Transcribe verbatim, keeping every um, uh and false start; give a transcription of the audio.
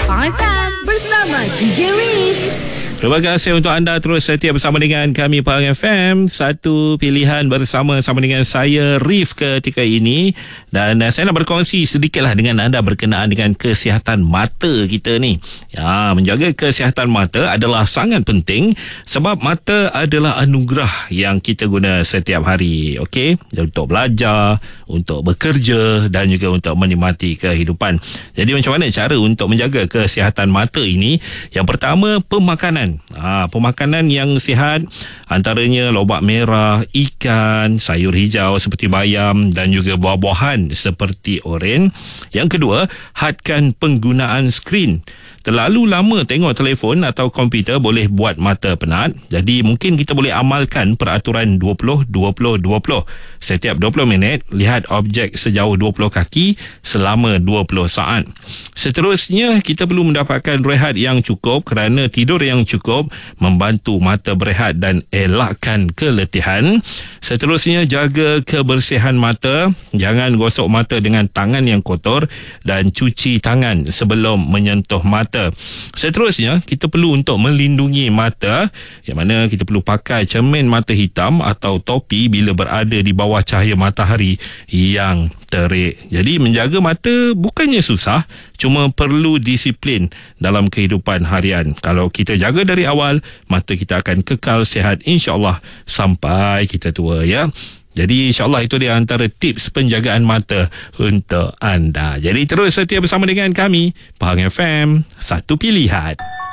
Pahang F M bersama D J Riz. Terima kasih untuk anda terus setia bersama dengan kami Pahang F M. Satu pilihan bersama-sama dengan saya Rif ketika ini. Dan uh, saya nak berkongsi sedikitlah dengan anda berkenaan dengan kesihatan mata kita ni. Ya, menjaga kesihatan mata adalah sangat penting sebab mata adalah anugerah yang kita guna setiap hari. Okey, untuk belajar, untuk bekerja dan juga untuk menikmati kehidupan. Jadi macam mana cara untuk menjaga kesihatan mata ini? Yang pertama, pemakanan. Ha, pemakanan yang sihat antaranya lobak merah, ikan, sayur hijau seperti bayam dan juga buah-buahan seperti oren. Yang kedua, hadkan penggunaan skrin. Terlalu lama tengok telefon atau komputer boleh buat mata penat. Jadi mungkin kita boleh amalkan peraturan dua puluh dua puluh dua puluh. Setiap dua puluh minit, lihat objek sejauh dua puluh kaki selama dua puluh saat. Seterusnya, kita perlu mendapatkan rehat yang cukup kerana tidur yang cukup membantu mata berehat dan elakkan keletihan. Seterusnya, jaga kebersihan mata. Jangan gosok mata dengan tangan yang kotor dan cuci tangan sebelum menyentuh mata. Seterusnya, kita perlu untuk melindungi mata, yang mana kita perlu pakai cermin mata hitam atau topi bila berada di bawah cahaya matahari yang terik. Jadi menjaga mata bukannya susah, cuma perlu disiplin dalam kehidupan harian. Kalau kita jaga dari awal, mata kita akan kekal sihat insya-Allah sampai kita tua, ya. Jadi insyaAllah itu dia antara tips penjagaan mata untuk anda. Jadi terus setia bersama dengan kami Pahang F M, satu pilihan.